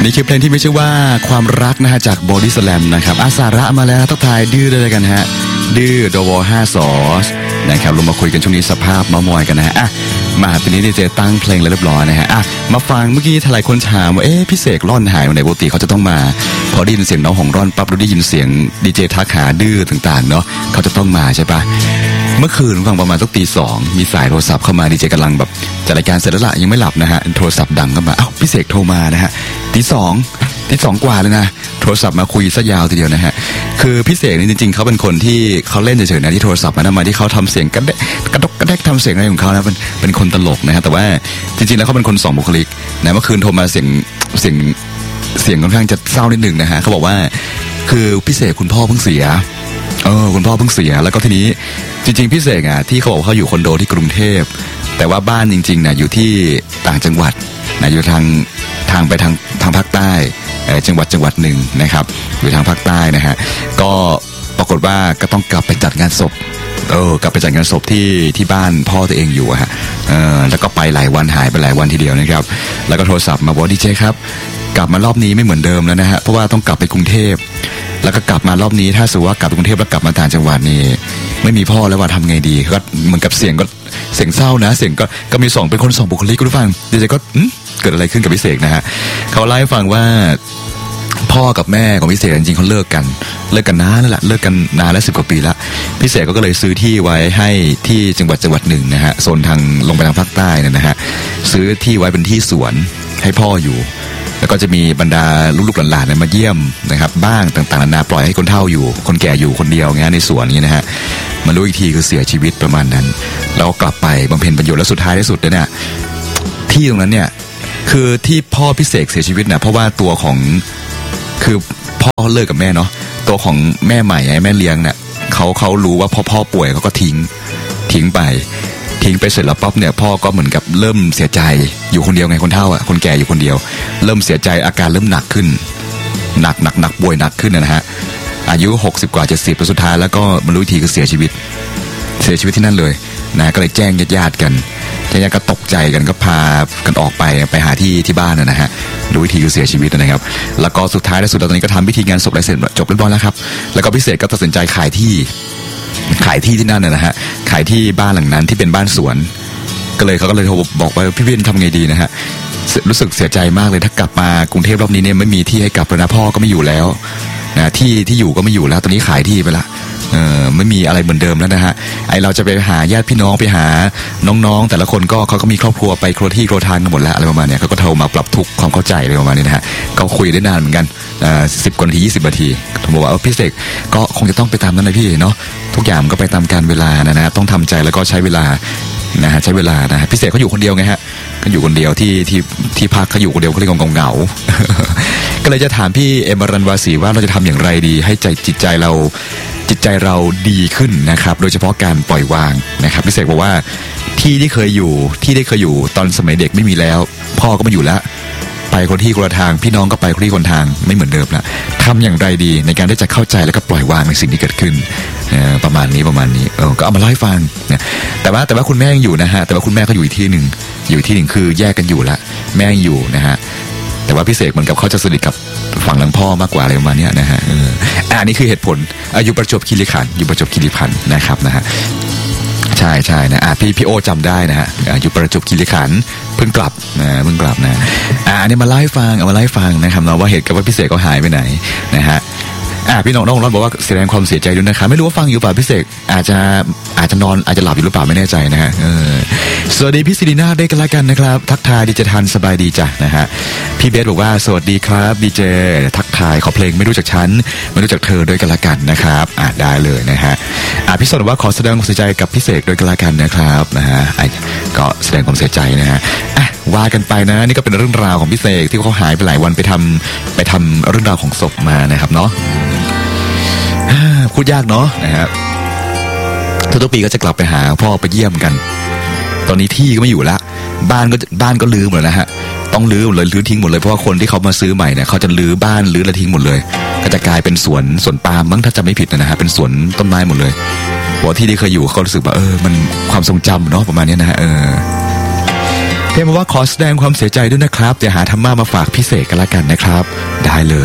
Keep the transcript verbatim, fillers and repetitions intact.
นี้คือเพลงที่ไม่ใช่ว่าความรักนะฮะจากบอดี้สแลมนะครับอาสาระมาแล้วทักทายดื้อด้วยกันฮะดื้อดวห้าสอนะครับลงมาคุยกันช่วงนี้สภาพเมามอยกันนะฮะอ่ะมาตอนนี้ดีเจตั้งเพลงแล้วเรียบร้อยนะฮะอ่ะมาฟังเมื่อกี้หลายคนถามว่าเอ๊ะพี่เสกร่อนหายวันไหนปกติเขาจะต้องมาพอได้ยินเสียงน้องของร่อนปั๊บเราได้ยินเสียงดีเจทักหาดื้อต่างๆเนาะเขาจะต้องมาใช่ปะเมื่อคืนฟังประมาณสักตีสองมีสายโทรศัพท์เข้ามาดีเจกำลังแบบจัดรายการเสร็จแล้วล่ะยังไม่หลับนะฮะโทรศัพท์ดังเข้ามาอ้าวพี่เสกโทรมานะฮะตีสองตีสองกว่าเลยนะโทรศัพท์มาคุยซะยาวทีเดียวนะฮะคือพี่เสกนี่จริงๆเขาเป็นคนที่เขาเล่นเฉยๆนะที่โทรศัพท์มาทำมาที่เขาทำเสียงกระเดกกระดกกระแดกทำเสียงอะไรของเขานะเป็นเป็นคนตลกนะฮะแต่ว่าจริงๆแล้วเขาเป็นคนสองบุคลิกนะเมื่อคืนโทรมาเสียงเสียงเสียงค่อนข้างจะเศร้านิดหนึ่งนะฮะเขาบอกว่าคือพี่เสกคุณพ่อเพิ่งเสียเออคุณพ่อเพิ่งเสียแล้วก็ทีนี้จริงๆพี่เสกอ่ะที่เขาบอกเขาอยู่คอนโดที่กรุงเทพแต่ว่าบ้านจริงๆเนี่ยอยู่ที่ต่างจังหวัดนะอยู่ทางทางไปทางทางภาคใต้จังหวัดจังหวัดหนึ่งนะครับอยู่ทางภาคใต้นะฮะก็ปรากฏว่าก็ต้องกลับไปจัดงานศพเออกลับไปจัดงานศพที่ที่บ้านพ่อตัวเองอยู่ฮะเออแล้วก็ไปหลายวันหายไปหลายวันทีเดียวนะครับแล้วก็โทรศัพท์มาบอกดีเจครับกลับมารอบนี้ไม่เหมือนเดิมแล้วนะฮะเพราะว่าต้องกลับไปกรุงเทพแล้วก็กลับมารอบนี้ถ้าสมมติว่ากลับไปกรุงเทพแล้วกลับมาต่างจังหวัดนี่ไม่มีพ่อแล้วว่าทำไงดีก็เหมือนกับเสียงก็เสียงเศร้านะเสียงก็ก็มีสองเป็นคนสองบุคลิกคุณผู้ฟังดีเจก็เกิดอะไรขึ้นกับพี่เสกนะฮะเขาเล่าให้ฟังว่าพ่อกับแม่ของพี่เสกจริงๆเขาเลิกกันเลิกกันนานแล้วแหละเลิกกันนานแล้วสิบกว่าปีละพี่เสกก็เลยซื้อที่ไว้ให้ที่จังหวัดจังหวัดหนึ่งนะฮะโซนทางลงไปทางภาคใต้เนี่ยนะฮะซื้อที่ไว้เป็นที่สวนให้พ่ออยู่แล้วก็จะมีบรรดาลูกๆหลานๆมาเยี่ยมนะครับบ้างต่างๆนานาปล่อยให้คนเฒ่าอยู่คนแก่อยู่คนเดียวเงี้ยในสวนนี้นะฮะมารู้อีกทีคือเสียชีวิตประมาณนั้นแล้วกลับไปบำเพ็ญประโยชน์แล้วสุดท้ายที่สุดเนี่ยที่ตรงนั้นเนี่ยคือที่พ่อพี่เสกเสียชีวิตนะเพราะว่าตัวของคือพ่อเลิกกับแม่เนาะตัวของแม่ใหม่ไอ้แม่เลี้ยงเนี่ยเขาเขารู้ว่าพ่อพ่อป่วยเขาก็ทิ้งทิ้งไปทิ้งไปเสร็จแล้วป๊อปเนี่ยพ่อก็เหมือนกับเริ่มเสียใจอยู่คนเดียวไงคนเฒ่าอ่ะคนแก่อยู่คนเดียวเริ่มเสียใจอาการเริ่มหนักขึ้นหนักหนักหนักป่วยหนักขึ้นนะฮะอายุหกสิบกว่าเจ็ดสิบแล้วสุดท้ายแล้วก็มารู้ทีคือเสียชีวิตเสียชีวิตที่นั่นเลยนะก็เลยแจ้งญาติๆกันญาติๆก็ตกใจกันก็พากันออกไปไปหาที่ที่บ้านนะฮะรู้วิธีคือเสียชีวิตนะครับแล้วก็สุดท้ายและสุดตอนนี้ก็ทำพิธีงานศพอะไรเสร็จจบเรียบร้อยแล้วครับแล้วก็พิเศษก็ตัดสินใจขายที่ขายที่ที่นั่นนะฮะขายที่บ้านหลังนั้นที่เป็นบ้านสวนก็เลยเขาก็เลยโทรบอกว่าพี่เวนทำไงดีนะฮะรู้สึกเสียใจมากเลยถ้ากลับมากรุงเทพรอบนี้เนี่ยไม่มีที่ให้กลับแล้วนะพ่อก็ไม่อยู่แล้วนะที่ที่อยู่ก็ไม่อยู่แล้วตอนนี้ขายที่ไปละเออไม่มีอะไรเหมือนเดิมแล้วนะฮะไอเราจะไปหาญาติพี่น้องไปหาน้องๆแต่ละคนก็เขาก็มีครอบครัวไปครัวที่ครัวทานกันหมดแล้วอะไรประมาณเนี้ยเขาก็โทรมาปรับทุกข์ความเข้าใจอะไรประมาณนี้นะฮะก็คุยได้นานเหมือนกันอ่าสิบกว่านาทียี่สิบนาทีผมบอกว่าพี่เสกก็คงจะต้องไปตามนั้นนะพี่เนาะทุกอย่างมันก็ไปตามกาลเวลานะนะต้องทำใจแล้วก็ใช้เวลานะฮะใช้เวลานะฮะพี่เสกเขาอยู่คนเดียวไงฮะก็อยู่คนเดียวที่ที่ที่พักเขาอยู่คนเดียวเขาเรียกว่าเหงาๆก็เลยจะถามพี่เอมรันวาสีว่าเราจะทำอย่างไรดีให้ใจจิตใจเราจิตใจเราดีขึ้นนะครับโดยเฉพาะการปล่อยวางนะครับพี่เสกบอกว่าที่ที่เคยอยู่ที่ได้เคยอยู่ตอนสมัยเด็กไม่มีแล้วพ่อก็ไม่อยู่แล้วไปคนที่คนละทางพี่น้องก็ไปคนที่คนทางไม่เหมือนเดิมละทำอย่างไรดีในการที่จะเข้าใจแล้วก็ปล่อยวางในสิ่งที่เกิดขึ้นประมาณนี้ประมาณนี้เออก็เอามาเล่าให้ฟังนะแต่ว่าแต่ว่าคุณแม่ยังอยู่นะฮะแต่ว่าคุณแม่ก็อยู่อีกที่หนึ่งอยู่ที่หนึ่งคือแยกกันอยู่ละแม่ยังอยู่นะฮะแต่ว่าพี่เสกเหมือนกับเขาจะสนิทกับฝั่งหลังพ่อมากกว่าอะไรประมาณนี้นะฮะเอออันนี้คือเหตุผลอายุประจวบคีรีขันธ์อยู่ประจวบคีรีขันธ์นะครับนะฮะใช่ใช่นะอ่ะพี่พี่โอจำได้นะฮะอยู่ประจวบคีรีขันธ์เพิ่งกลับนะเพิ่งกลับนะอ่ะอันนี้มาไล่ฟังเอามาไล่ฟังนะครับเนาะว่าเหตุกับว่าพี่เสกเขาหายไปไหนนะฮะอ่ะพี่น้องน้องรอดบอกว่าแสดงความเสียใจด้วยนะครับไม่รู้ว่าฟังอยู่เปล่าพี่เสกอาจจะอาจจะนอนอาจจะหลับอยู่หรือเปล่าไม่แน่ใจนะฮะเออสวัสดีพี่ศิรินาถได้กันละกันนะครับทักทายดีเจทันสบายดีจ้ะนะฮะพี่เบสบอกว่าสวัสดีครับดีเจทักทายขอเพลงไม่รู้จักฉันไม่รู้จักเธอด้วยกันละกันนะครับอ่ะได้เลยนะฮะอ่ะพี่สนว่าขอแสดงความเสียใจกับพี่เสกด้วยกันละกันนะครับนะฮะก็แสดงความเสียใจนะฮะอ่ะว่ากันไปนะนี่ก็เป็นเรื่องราวของพี่เสกที่เขาหายไปหลายวันไปทำไปทำเรื่องราวของศพมานะครับเนาะพูดยากเนาะนะครับทุกปีก็จะกลับไปหาพ่อไปเยี่ยมกันตอนนี้ที่ก็ไม่อยู่ละบ้านก็บ้านก็ลื้อหมดแล้วนะฮะต้องลื้อหมดเลยลื้อทิ้งหมดเลยเพราะว่าคนที่เขามาซื้อใหม่เนี่ยเขาจะลื้อบ้านลื้ออะไรทิ้งหมดเลยก็จะกลายเป็นสวนสวนปาล์มมั้งถ้าจำไม่ผิดนะฮะเป็นสวนต้นไม้หมดเลยเพราะที่ที่เคยอยู่เขารู้สึกว่าเออมันความทรงจำเนาะประมาณนี้นะฮะเออเทมว่าขอแสดงความเสียใจด้วยนะครับเดี๋ยวหาธรรมะมาฝากพิเศษกันละกันนะครับได้เลย